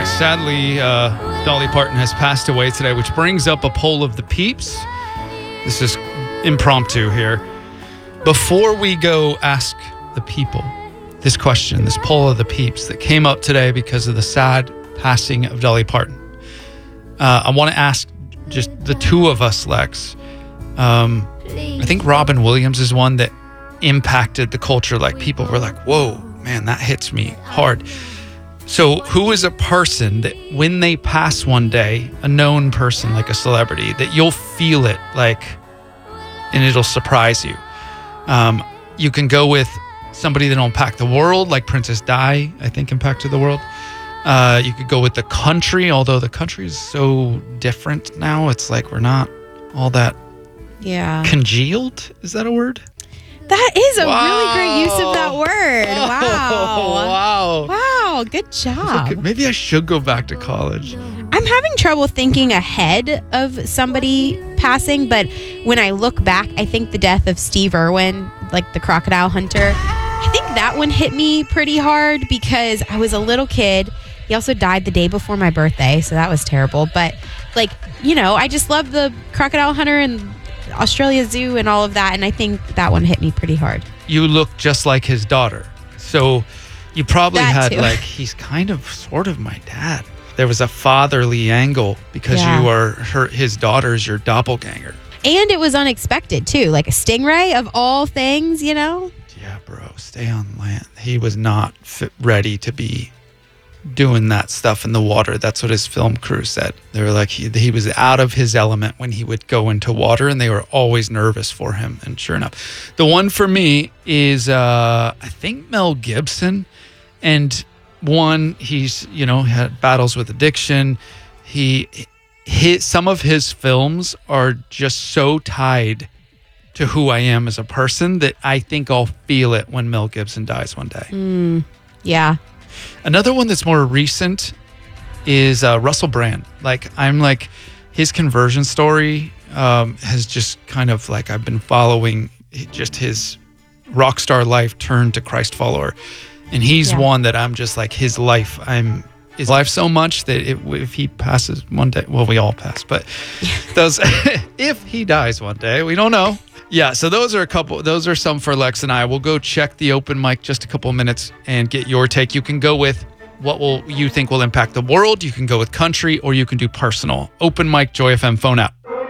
right, sadly, Dolly Parton has passed away today, which brings up a poll of the peeps. This is impromptu here. Before we go ask the people this question, this poll of the peeps that came up today because of the sad passing of Dolly Parton, I want to ask just the two of us, Lex. I think Robin Williams is one that impacted the culture. Like, people were like, whoa, man, that hits me hard. So who is a person that when they pass one day, a known person, like a celebrity, that you'll feel it, like, and it'll surprise you? You can go with somebody that'll impact the world, like Princess Di, I think, impacted the world. You could go with the country, although the country is so different now. It's like we're not all that congealed. Is that a word? That is a really great use of that word. Wow. Wow, good job. Okay, maybe I should go back to college. I'm having trouble thinking ahead of somebody passing, but when I look back, I think the death of Steve Irwin, like the crocodile hunter, I think that one hit me pretty hard because I was a little kid. He also died the day before my birthday, so that was terrible. But, like, you know, I just love the crocodile hunter and Australia Zoo and all of that, and I think that one hit me pretty hard. You look just like his daughter, so you probably That had too. like, he's kind of sort of my dad. There was a fatherly angle because Yeah. you are his daughter's your doppelganger. And it was unexpected, too. Like a stingray of all things, you know? Yeah, bro, stay on land. He was not ready to be doing that stuff in the water. That's what his film crew said. They were like, he was out of his element when he would go into water, and they were always nervous for him. And sure enough, the one for me is, I think, Mel Gibson. And one, he's, you know, had battles with addiction. Some of his films are just so tied to who I am as a person that I think I'll feel it when Mel Gibson dies one day. Yeah. Another one that's more recent is Russell Brand. I'm like, his conversion story has just kind of like, I've been following just his rock star life turn to Christ follower. And he's one that I'm just like, his life so much that if he passes one day, well, we all pass, but if he dies one day, we don't know. Yeah, so those are some for Lex and I. We'll go check the open mic just a couple of minutes and get your take. You can go with you think will impact the world. You can go with country, or you can do personal. Open mic, Joy FM phone app.